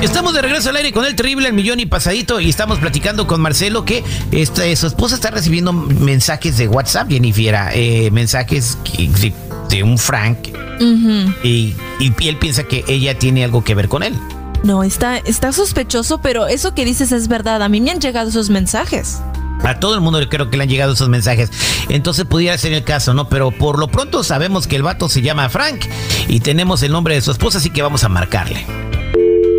Estamos de regreso al aire con el terrible al millón y pasadito y estamos platicando con Marcelo que su esposa está recibiendo mensajes de WhatsApp, Jennifer, mensajes de un Frank, y él piensa que ella tiene algo que ver con él. No, está sospechoso, pero eso que dices es verdad. A mí me han llegado esos mensajes. A todo el mundo creo que le han llegado esos mensajes. Entonces pudiera ser el caso, ¿no? Pero por lo pronto sabemos que el vato se llama Frank y tenemos el nombre de su esposa, así que vamos a marcarle.